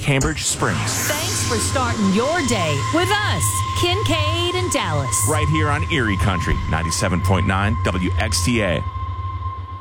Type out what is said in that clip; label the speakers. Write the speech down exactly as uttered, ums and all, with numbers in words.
Speaker 1: Cambridge Springs.
Speaker 2: Thanks for starting your day with us, Kincaid and Dallas.
Speaker 1: Right here on Erie Country, ninety-seven point nine W X T A.